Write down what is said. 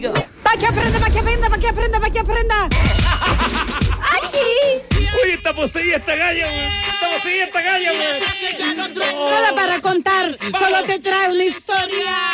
Pa' que aprenda, pa' que aprenda, pa' que aprenda, pa' que aprenda. Aquí. Uy, esta poseía esta galla, weón. Esta poseía esta galla, weón. Nada para contar, solo te trae una historia.